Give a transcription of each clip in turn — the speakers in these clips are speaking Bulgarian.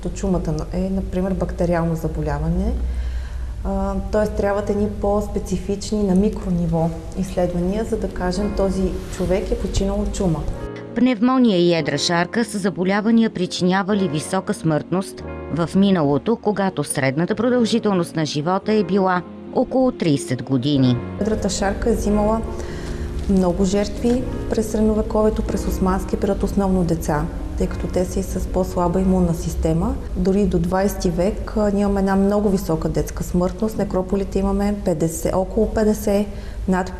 Чумата е, например, бактериално заболяване, т.е. трябват едни по-специфични на микрониво изследвания, за да кажем този човек е починал от чума. Пневмония и едра шарка са заболявания, причинявали висока смъртност в миналото, когато средната продължителност на живота е била около 30 години. Едрата шарка е взимала много жертви през средновековието, през османския период, основно деца, тъй като те са и с по-слаба имунна система. Дори до 20 век ние имаме една много висока детска смъртност. Некрополите имаме 50, около 50, над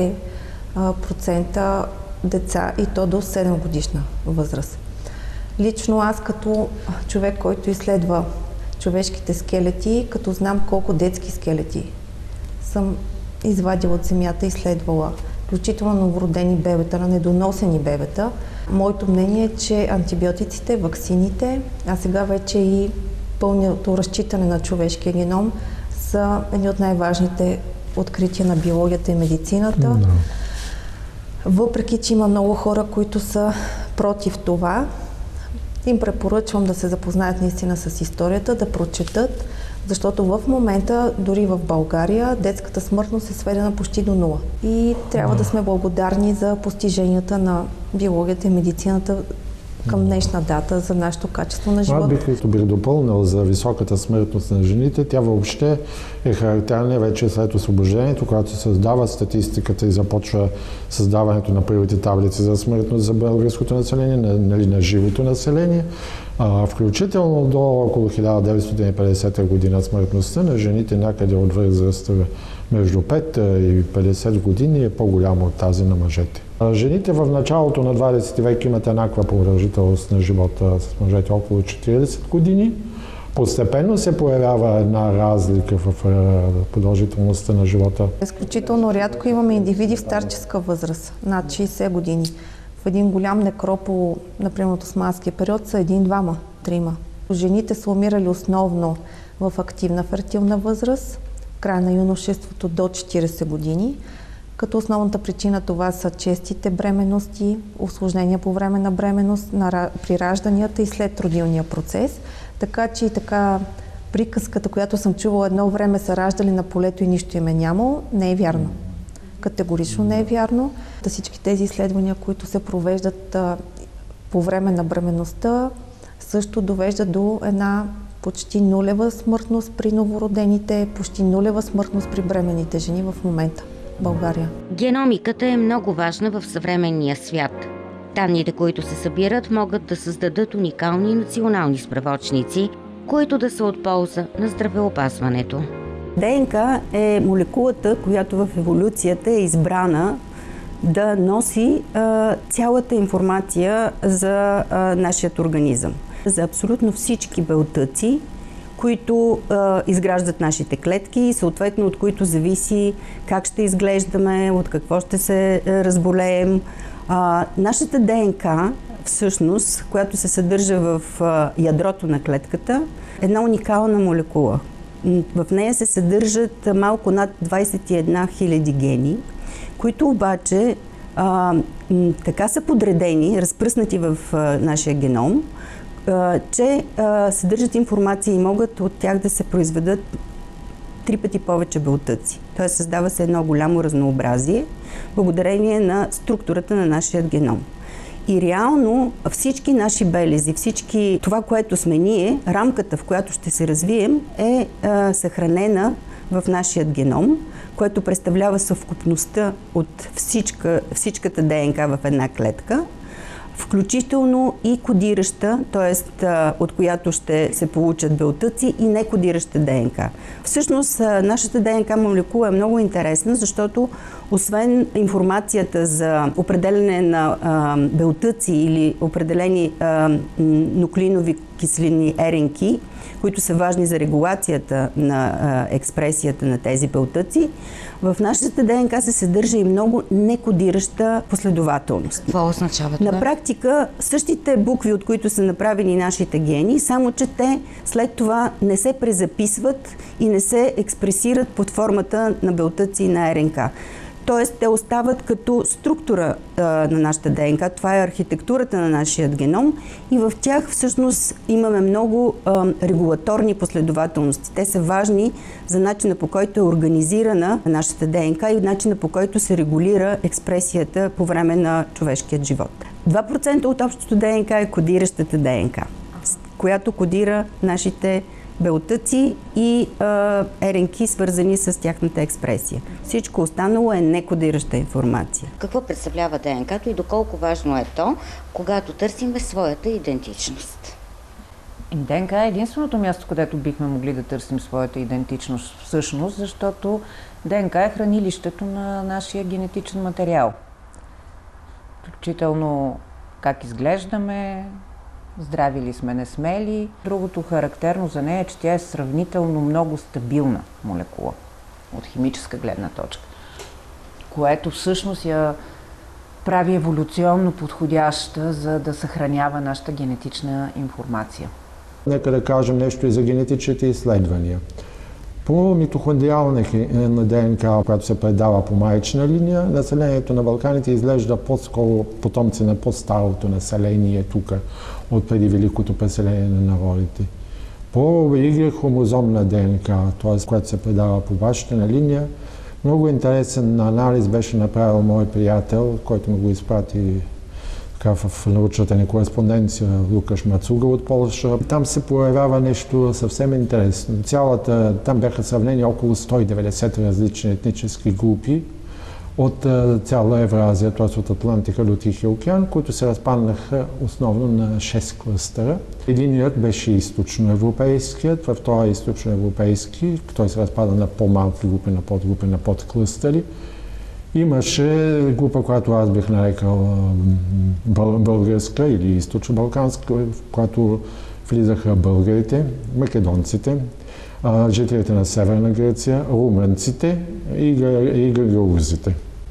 50% деца и то до 7 годишна възраст. Лично аз като човек, който изследва човешките скелети, като знам колко детски скелети съм извадила от земята и изследвала, включително новородени бебета, на недоносени бебета. Моето мнение е, че антибиотиците, ваксините, а сега вече и пълното разчитане на човешкия геном са едни от най-важните открития на биологията и медицината. Въпреки че има много хора, които са против това, им препоръчвам да се запознаят наистина с историята, да прочетат, защото в момента, дори в България, детската смъртност е сведена почти до нула. И трябва да сме благодарни за постиженията на биологията и медицината към днешна дата за нашето качество на живота. Бих допълнил за високата смъртност на жените. Тя въобще е характерна вече след освобождението, когато се създава статистиката и започва създаването на първите таблици за смъртност за българското население, на живото население. Включително до около 1950 година смъртността на жените някъде от възраст между 5 и 50 години е по-голяма от тази на мъжете. Жените в началото на 20 век имат еднаква продължителност на живота с мъжете, около 40 години. Постепенно се появява една разлика в продължителността на живота. Изключително рядко имаме индивиди в старческа възраст, над 60 години. В един голям некропол, например от османския период, са 1, 2, 3. Жените са умирали основно в активна фертилна възраст, в края на юношеството до 40 години, като основната причина това са честите бременности, усложнения по време на бременност, при ражданията и след родилния процес. Така че и така приказката, която съм чувала, едно време са раждали на полето и нищо им е нямало, не е вярно. Категорично не е вярно. Всички тези изследвания, които се провеждат по време на бременността, също довеждат до една почти нулева смъртност при новородените, почти нулева смъртност при бременните жени в момента в България. Геномиката е много важна в съвременния свят. Данните, които се събират, могат да създадат уникални национални справочници, които да са от полза на здравеопазването. ДНК е молекулата, която в еволюцията е избрана да носи цялата информация за нашия организъм. За абсолютно всички белтъци, които изграждат нашите клетки и съответно от които зависи как ще изглеждаме, от какво ще се разболеем. Нашата ДНК, всъщност, която се съдържа в ядрото на клетката, е една уникална молекула. В нея се съдържат малко над 21 000 гени, които обаче така са подредени, разпръснати в нашия геном, че съдържат информация и могат от тях да се произведат 3 пъти повече белтъци. Тоест създава се едно голямо разнообразие, благодарение на структурата на нашия геном. И реално всички наши белези, всички това, което сме ние, рамката, в която ще се развием, е съхранена в нашия геном, което представлява съвкупността от всичката ДНК в една клетка, включително и кодираща, т.е. от която ще се получат белтъци, и некодираща ДНК. Всъщност, нашата ДНК молекула е много интересна, защото освен информацията за определене на белтъци или определени нуклеинови киселини РНК, които са важни за регулацията на експресията на тези белтъци, в нашата ДНК се съдържа и много некодираща последователност. Какво означава това? На практика същите букви, от които са направени нашите гени, само че те след това не се презаписват и не се експресират под формата на белтъци и на РНК. Тоест, те остават като структура на нашата ДНК. Това е архитектурата на нашия геном и в тях всъщност имаме много регулаторни последователности. Те са важни за начина, по който е организирана нашата ДНК и начина, по който се регулира експресията по време на човешкият живот. 2% от общото ДНК е кодиращата ДНК, която кодира нашите белтъци и РНК, свързани с тяхната експресия. Всичко останало е некодираща информация. Какво представлява ДНК-то и доколко важно е то, когато търсим своята идентичност? ДНК е единственото място, където бихме могли да търсим своята идентичност всъщност, защото ДНК е хранилището на нашия генетичен материал. Включително как изглеждаме, здрави ли сме, не сме ли. Другото характерно за нея е, че тя е сравнително много стабилна молекула от химическа гледна точка, което всъщност я прави еволюционно подходяща, за да съхранява нашата генетична информация. Нека да кажем нещо и за генетичните изследвания. По митохондриална ДНК, която се предава по майчина линия, населението на Балканите изглежда по-скоро потомци на по-старото население тук, от преди Великото преселение на народите. По Y хромозомна ДНК, т.е. която се предава по бащина линия, много интересен анализ беше направил мой приятел, който му го изпрати в научната ни кореспонденция Лукаш Мацуга от Полша. Там се появява нещо съвсем интересно. Там бяха сравнени около 190 различни етнически групи от цяла Евразия, т.е. от Атлантика до Тихия океан, които се разпаднаха основно на 6 клъстера. Единият беше източноевропейският, втория източноевропейски, той се разпада на по-малки групи, на подклъстери. Имаше група, която аз бих нарекал българска или източно-балканска, в която влизаха българите, македонците, жителите на Северна Гърция, румънците и гагаузите.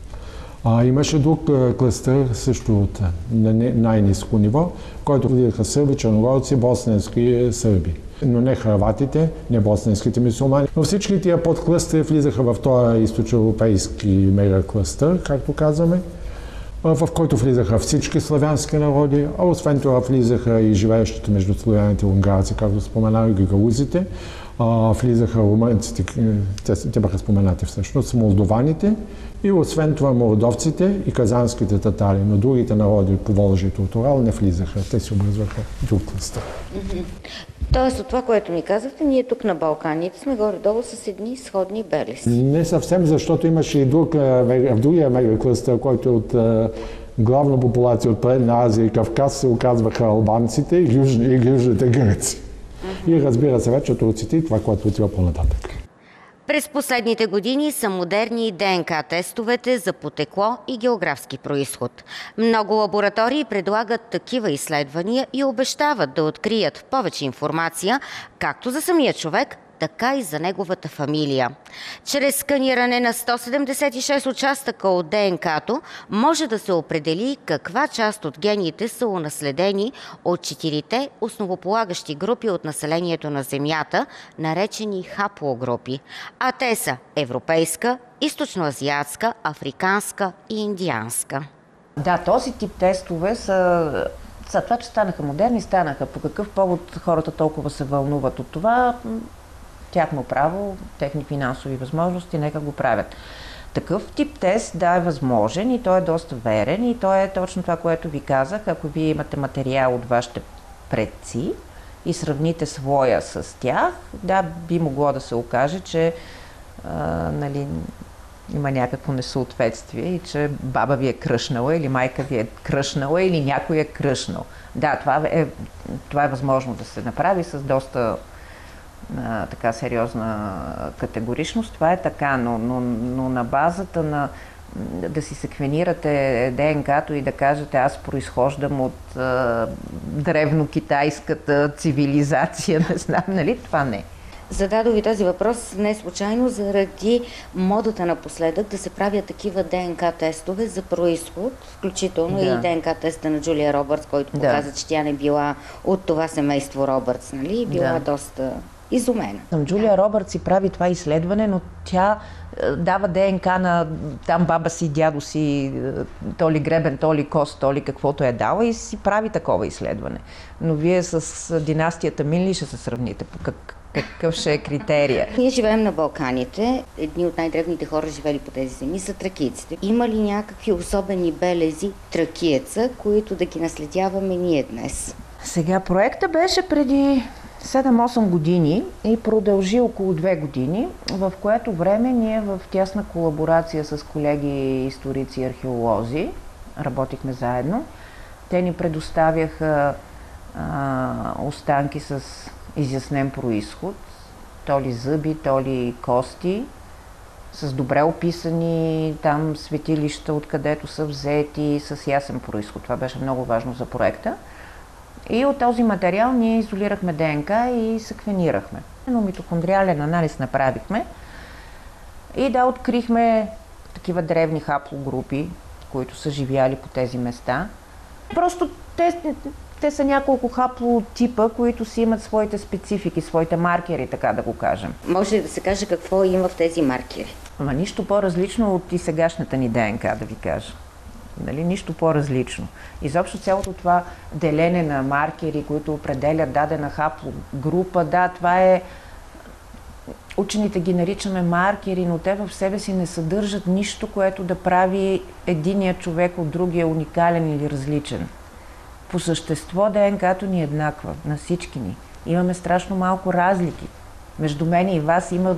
Имаше друг клъстър също от най-ниско ниво, в който влизаха сърби, черногорци, босненски сърби. Но не хърватите, не босненските мюсюлмани. Но всички тия подклъстъри влизаха в този източноевропейски мегаклъстър, както казваме, в който влизаха всички славянски народи, а освен това влизаха и живеещите между славяните и унгарци, както споменах, гагаузите, влизаха румънците, те бяха споменати всъщност, молдованите и освен това молдовците и казанските татари, но другите народи по Волжието от Урал не влизаха, те си образуваха друг клъстър. Тоест от това, което ми казахте, ние тук на Балканите сме горе-долу с едни сходни белези. Не съвсем, защото имаше и другия мегаклъстър, който е от главна популация от Предна Азия и Кавказ, се оказваха албанците и южните гърци. И разбира се вече турците и това, което отива по-нататък. През последните години са модерни ДНК тестовете за потекло и географски произход. Много лаборатории предлагат такива изследвания и обещават да открият повече информация както за самия човек, така и за неговата фамилия. Чрез сканиране на 176 участъка от ДНК-то може да се определи каква част от гените са унаследени от 4-те основополагащи групи от населението на Земята, наречени хаплогрупи. А те са европейска, източноазиатска, африканска и индианска. Да, този тип тестове са това, че станаха модерни, станаха. По какъв повод хората толкова се вълнуват от това? Тяхно право, техни финансови възможности, нека го правят. Такъв тип тест, да, е възможен и той е доста верен и той е точно това, което ви казах. Ако вие имате материал от вашите предци и сравните своя с тях, да, би могло да се окаже, че има някакво несъответствие и че баба ви е кръшнала или майка ви е кръшнала или някой е кръшнал. Да, това е възможно да се направи с доста така сериозна категоричност. Това е така, но на базата на да си секвенирате ДНК-то и да кажете аз произхождам от древнокитайската цивилизация, не знам, нали? Това не. Зададох ви този въпрос не случайно заради модата напоследък да се правят такива ДНК тестове за произход, включително и ДНК теста на Джулия Робъртс, който показа, че тя не била от това семейство Робъртс, нали? Била доста изумена. Джулия Робъртс си прави това изследване, но тя дава ДНК на там баба си, дядо си, то ли гребен, то ли кост, то ли каквото е дала и си прави такова изследване. Но вие с династията Мин ли ще се сравните? Какъв ще е критерия? Ние живеем на Балканите. Едни от най-древните хора, живели по тези земи, са тракийците. Има ли някакви особени белези тракиеца, които да ги наследяваме ние днес? Сега проекта беше преди 7-8 години и продължи около 2 години, в което време ние в тясна колаборация с колеги историци и археолози работихме заедно. Те ни предоставяха останки с изяснен произход, то ли зъби, то ли кости, с добре описани там светилища, откъдето са взети, с ясен произход. Това беше много важно за проекта. И от този материал ние изолирахме ДНК и секвенирахме. Но митохондриален анализ направихме и да, открихме такива древни хаплогрупи, които са живяли по тези места. Просто те са няколко хаплотипа, които си имат своите специфики, своите маркери, така да го кажем. Може ли да се каже какво има в тези маркери? Ама нищо по-различно от и сегашната ни ДНК, да ви кажа. Нали? Нищо по-различно. Изобщо цялото това делене на маркери, които определят дадена хаплогрупа, да, това е... Учените ги наричаме маркери, но те в себе си не съдържат нищо, което да прави единия човек от другия уникален или различен. По същество ДНК-то ни е еднаква, на всички ни. Имаме страшно малко разлики. Между мен и вас има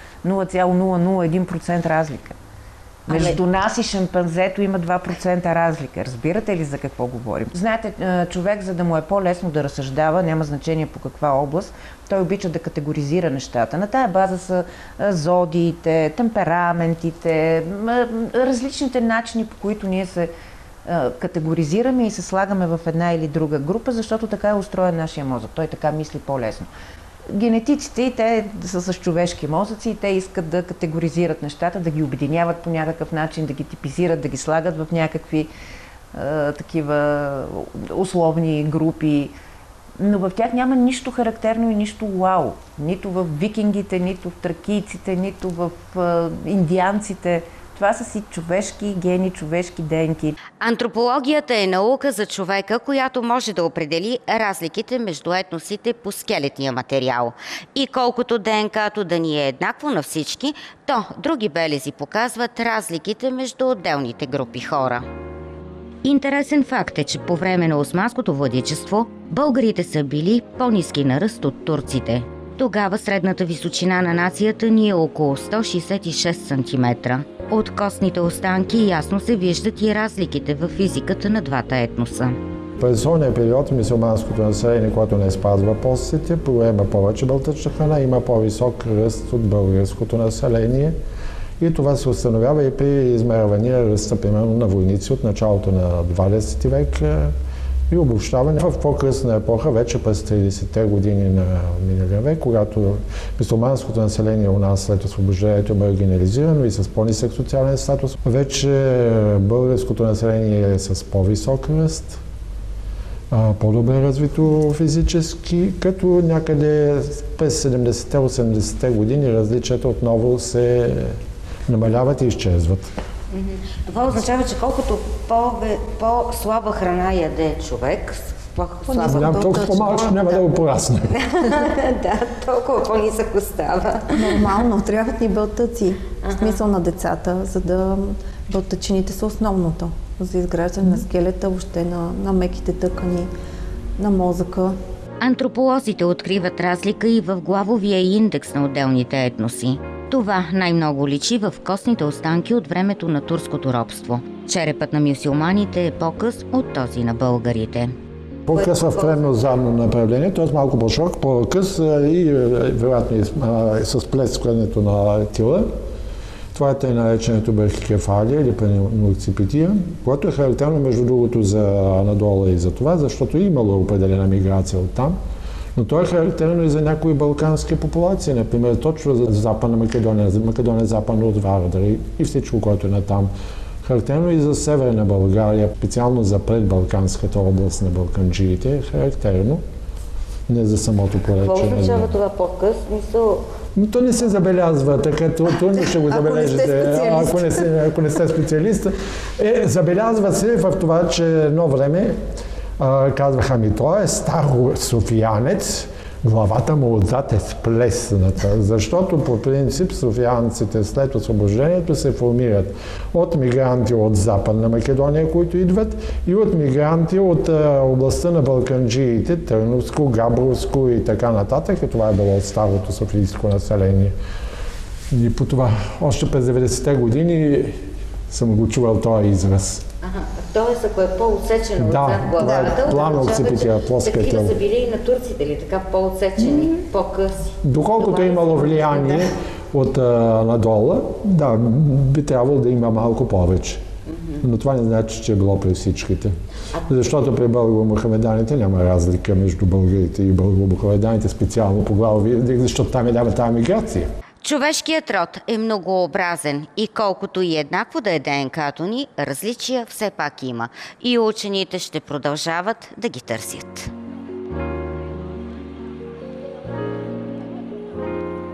0,001% разлика. Между нас и шимпанзето има 2% разлика. Разбирате ли за какво говорим? Знаете, човек, за да му е по-лесно да разсъждава, няма значение по каква област, той обича да категоризира нещата. На тая база са зодиите, темпераментите, различните начини, по които ние се категоризираме и се слагаме в една или друга група, защото така е устроен нашия мозък. Той така мисли по-лесно. Генетиците и те са с човешки мозъци и те искат да категоризират нещата, да ги обединяват по някакъв начин, да ги типизират, да ги слагат в някакви такива условни групи. Но в тях няма нищо характерно и нищо вау. Нито в викингите, нито в тракийците, нито в индианците. Това са си човешки гени, човешки ДНК. Антропологията е наука за човека, която може да определи разликите между етносите по скелетния материал. И колкото ДНК-то да ни е еднакво на всички, то други белези показват разликите между отделните групи хора. Интересен факт е, че по време на османското владичество българите са били по-ниски на ръст от турците. Тогава средната височина на нацията ни е около 166 см. От костните останки ясно се виждат и разликите в физиката на двата етноса. През този период мюсюлманското население, което не спазва постите, поема повече белтъчна храна, има по-висок ръст от българското население. И това се установява и при измервания ръста, примерно, на войници от началото на 20 век и обобщаване в по-късна епоха, вече през 30-те години на миналия век, когато мюсюлманското население у нас след освобождението е маргинализирано и с по-нисък социален статус, вече българското население е с по-висок ръст, по-добре развито физически, като някъде през 70-те, 80-те години различията отново се намаляват и изчезват. Това означава, че колкото по-слаба храна яде човек, толкова по-малко няма да го порасне. Да, толкова по-нисък остава. Нормално, трябват ни белтъци, в смисъл на децата, за да белтъчините са основното за изграждане на скелета, въобще на меките тъкани, на мозъка. Антрополозите откриват разлика и в главовия индекс на отделните етноси. Това най-много личи в костните останки от времето на турското робство. Черепът на мюсюлманите е по-къс от този на българите. По-къс в тренно-задно направление, т.е. малко по-широк, по-къс и вероятно с плескането на тила. Това е тъй нареченото брахикефалия или пенилоципития, което е характерно между другото за надолу и за това, защото имало определена миграция от там. Но то е характерно и за някои балкански популации, например точно за Западна Македония, западно от Вардар и всичко, което е натам. Характерно и за Северна България, специално за предбалканската област на балканджиите е характерно. не за самото Какво поречене. означава това по-къс? Мисъл, Но то не се забелязва, така трудно ще го забележите, ако не сте специалист. Забелязва се в това, че едно време казваха ми, той е старо софиянец, главата му отзад е сплесната, защото по принцип софиянците след освобождението се формират от мигранти от Западна Македония, които идват, и от мигранти от областта на Балканджиите, Търновско, Габровско и така нататък. И това е било старото софийско население. И по това, още през 90-те години съм го чувал този израз. т.е. ако е по-отсечено отзад главата, такива са били и на турците, или така по-отсечени, по-къси. Доколкото е имало влияние от надолу, да, би трябвало да има малко повече. Но това не значи, че е било при всичките. Защото при българо-мухамеданите няма разлика между българите и българо-мухамеданите, специално по глави, защото там няма тази миграция. Човешкият род е многообразен и колкото и еднакво да е ДНК-то ни, различия все пак има. И учените ще продължават да ги търсят.